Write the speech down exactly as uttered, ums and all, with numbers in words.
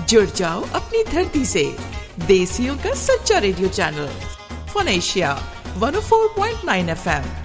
जुड़ जाओ अपनी धरती से। देसियों का सच्चा radio channel fun Asia one O four point nine F M.